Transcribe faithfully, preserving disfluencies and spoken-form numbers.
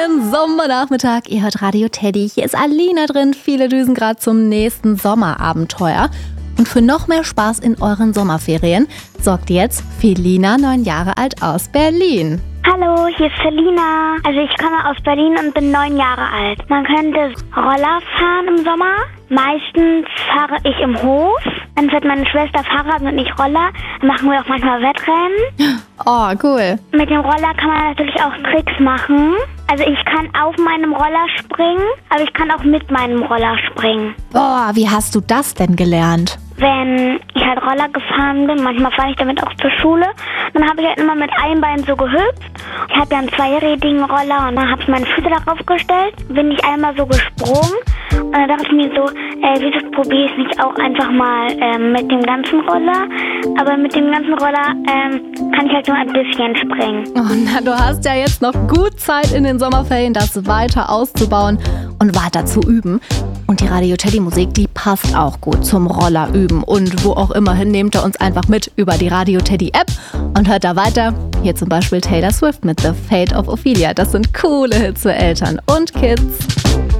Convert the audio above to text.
schönen Sommernachmittag. Ihr hört Radio Teddy. Hier ist Alina drin. Viele düsen gerade zum nächsten Sommerabenteuer. Und für noch mehr Spaß in euren Sommerferien sorgt jetzt Felina, neun Jahre alt, aus Berlin. Hallo, hier ist Felina. Also ich komme aus Berlin und bin neun Jahre alt. Man könnte Roller fahren im Sommer. Meistens fahre ich im Hof. Dann fährt meine Schwester Fahrrad und ich Roller. Dann machen wir auch manchmal Wettrennen. Oh, cool. Mit dem Roller kann man natürlich auch Tricks machen. Also ich kann auf meinem Roller springen, aber ich kann auch mit meinem Roller springen. Boah, wie hast du das denn gelernt? Wenn ich halt Roller gefahren bin, manchmal fahre ich damit auch zur Schule, dann habe ich halt immer mit einem Bein so gehüpft. Ich habe ja einen zweirädigen Roller und dann habe ich meine Füße darauf gestellt, bin ich einmal so gesprungen und dann dachte ich mir so, ey, wieso probiere ich es nicht auch einfach mal ähm, mit dem ganzen Roller? Aber mit dem ganzen Roller ähm, kann ich halt nur ein bisschen springen. Oh, na, du hast ja jetzt noch gut Zeit in den Sommerferien, das weiter auszubauen und weiter zu üben. Und die Radio Teddy Musik, die passt auch gut zum Roller üben. Und wo auch immer hin, nehmt ihr uns einfach mit über die Radio Teddy App und hört da weiter. Hier zum Beispiel Taylor Swift mit The Fate of Ophelia. Das sind coole Hits für Eltern und Kids.